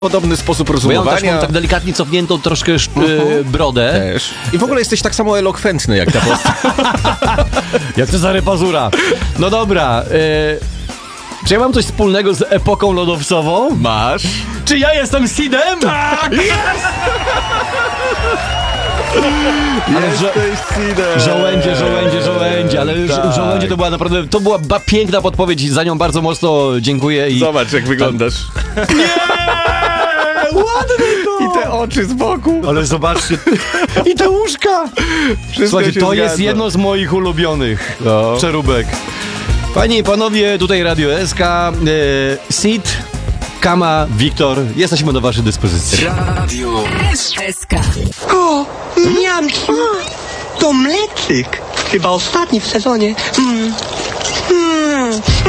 podobny sposób Bo ja rozumowania. też mam tak delikatnie cofniętą troszkę brodę. Też. I w ogóle jesteś tak samo elokwentny jak ta postać. Jak Cezary Pazura. No dobra. Czy ja mam coś wspólnego z epoką lodowcową? Masz? Czy ja jestem Sidem? Tak! Jesteś Sidem. Żołędzie, ale Tak. żołędzie to była naprawdę, to była piękna podpowiedź, za nią bardzo mocno dziękuję. I Zobacz, jak wyglądasz. ładny to! I te oczy z boku. Ale zobaczcie, i te łóżka! Wszystko Słuchajcie, się to jest zgadza. jedno z moich ulubionych No. przeróbek. Panie i panowie, tutaj Radio SK, Sid, Kama, Wiktor, jesteśmy do waszej dyspozycji. Radio SK. O, miamci. To mleczyk. Chyba ostatni w sezonie.